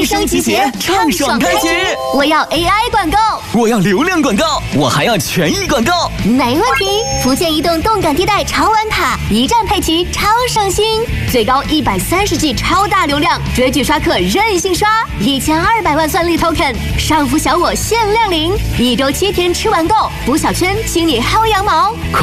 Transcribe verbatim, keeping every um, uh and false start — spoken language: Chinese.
生集结，畅爽开启。 我要 A I 广告， 我要流量广告，我还要权益广告。 没问题。福建移动动感地带超玩卡，一站配齐，超省心，最高一百三十 G 超大流量，追剧刷客任性刷，一千二百万算力 token， 上浮小我限量领，一周七天吃完够，补小圈，清你薅羊毛。